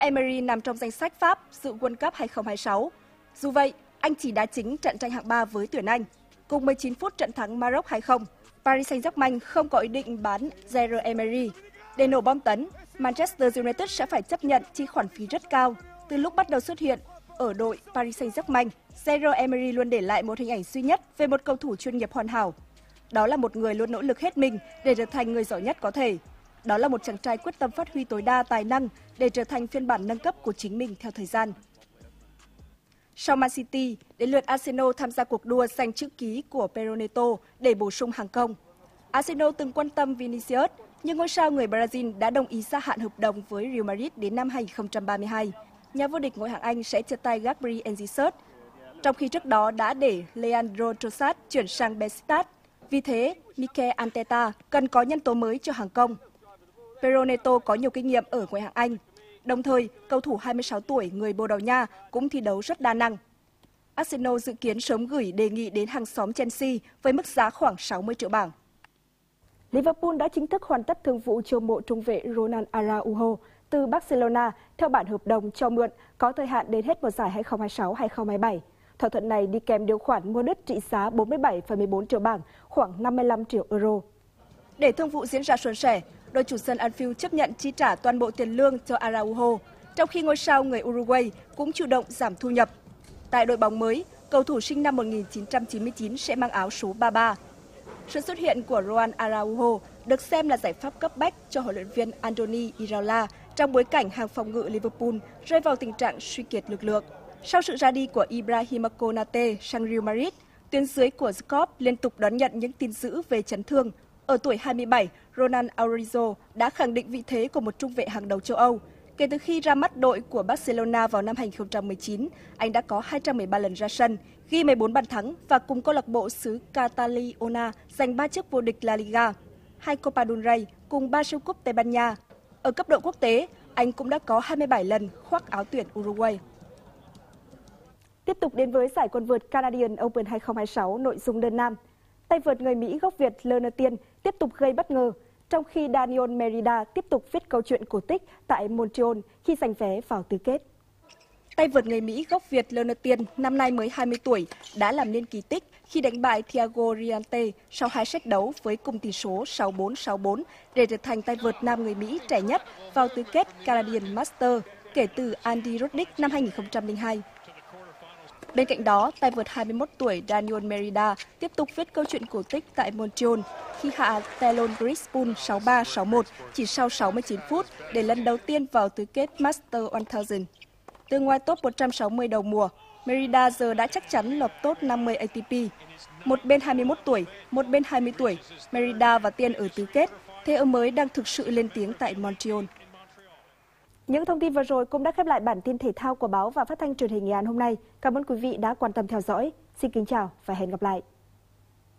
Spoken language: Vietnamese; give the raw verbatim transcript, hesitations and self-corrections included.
Emery nằm trong danh sách Pháp dự World Cup hai không hai sáu. Dù vậy, anh chỉ đá chính trận tranh hạng ba với tuyển Anh. Cùng mười chín phút trận thắng Maroc hai không, Paris Saint-Germain không có ý định bán Zaire Emery. Để nổ bom tấn, Manchester United sẽ phải chấp nhận chi khoản phí rất cao. Từ lúc bắt đầu xuất hiện ở đội Paris Saint-Germain, Zaire Emery luôn để lại một hình ảnh duy nhất về một cầu thủ chuyên nghiệp hoàn hảo. Đó là một người luôn nỗ lực hết mình để trở thành người giỏi nhất có thể. Đó là một chàng trai quyết tâm phát huy tối đa tài năng để trở thành phiên bản nâng cấp của chính mình theo thời gian. Sau Man City, đến lượt Arsenal tham gia cuộc đua giành chữ ký của Pedro Neto để bổ sung hàng công. Arsenal từng quan tâm Vinicius, nhưng ngôi sao người Brazil đã đồng ý gia hạn hợp đồng với Real Madrid đến năm hai không ba hai. Nhà vô địch ngôi hạng Anh sẽ chia tay Gabriel Jesus, trong khi trước đó đã để Leandro Trossard chuyển sang Besiktas. Vì thế, Mikel Arteta cần có nhân tố mới cho hàng công. Pedro Neto có nhiều kinh nghiệm ở ngoại hạng Anh. Đồng thời, cầu thủ hai mươi sáu tuổi người Bồ Đào Nha cũng thi đấu rất đa năng. Arsenal dự kiến sớm gửi đề nghị đến hàng xóm Chelsea với mức giá khoảng sáu mươi triệu bảng. Liverpool đã chính thức hoàn tất thương vụ chiêu mộ trung vệ Ronald Araujo từ Barcelona theo bản hợp đồng cho mượn có thời hạn đến hết mùa giải hai không hai sáu hai không hai bảy. Thỏa thuận này đi kèm điều khoản mua đứt trị giá bốn mươi bảy phẩy mười bốn triệu bảng, khoảng năm mươi lăm triệu euro. Để thương vụ diễn ra suôn sẻ, đội chủ sân Anfield chấp nhận chi trả toàn bộ tiền lương cho Araujo, trong khi ngôi sao người Uruguay cũng chủ động giảm thu nhập. Tại đội bóng mới, cầu thủ sinh năm một nghìn chín trăm chín mươi chín sẽ mang áo số ba mươi ba. Sự xuất hiện của Ronald Araujo được xem là giải pháp cấp bách cho huấn luyện viên Andoni Iraola trong bối cảnh hàng phòng ngự Liverpool rơi vào tình trạng suy kiệt lực lượng. Sau sự ra đi của Ibrahima Konate sang Real Madrid, tuyến dưới của Scoop liên tục đón nhận những tin dữ về chấn thương. Ở tuổi hai mươi bảy, Ronald Araujo đã khẳng định vị thế của một trung vệ hàng đầu châu Âu. Kể từ khi ra mắt đội của Barcelona vào năm hai không một chín, anh đã có hai trăm mười ba lần ra sân, ghi mười bốn bàn thắng và cùng câu lạc bộ xứ Catalonia giành ba chức vô địch La Liga, hai Copa del Rey cùng ba siêu cúp Tây Ban Nha. Ở cấp độ quốc tế, anh cũng đã có hai mươi bảy lần khoác áo tuyển Uruguay. Tiếp tục đến với giải quần vợt Canadian Open hai không hai sáu nội dung đơn nam. Tay vợt người Mỹ gốc Việt Lê Nơ Tiên tiếp tục gây bất ngờ, trong khi Daniel Merida tiếp tục viết câu chuyện cổ tích tại Montreal khi giành vé vào tứ kết. Tay vợt người Mỹ gốc Việt Lê Nơ Tiên năm nay mới hai mươi tuổi đã làm nên kỳ tích khi đánh bại Thiago Riante sau hai set đấu với cùng tỷ số sáu bốn sáu bốn để trở thành tay vợt nam người Mỹ trẻ nhất vào tứ kết Canadian Masters kể từ Andy Roddick năm hai không không hai. Bên cạnh đó, tay vợt hai mươi mốt tuổi Daniel Merida tiếp tục viết câu chuyện cổ tích tại Montreal khi hạ Talon Grispun sáu ba sáu một chỉ sau sáu mươi chín phút để lần đầu tiên vào tứ kết Masters một nghìn. Từ ngoài top một trăm sáu mươi đầu mùa, Merida giờ đã chắc chắn lọt top năm mươi A T P. Một bên hai mươi mốt tuổi, một bên hai mươi tuổi, Merida và Tiên ở tứ kết, thế ở mới đang thực sự lên tiếng tại Montreal. Những thông tin vừa rồi cũng đã khép lại bản tin thể thao của báo và phát thanh truyền hình Nghệ An hôm nay. Cảm ơn quý vị đã quan tâm theo dõi. Xin kính chào và hẹn gặp lại.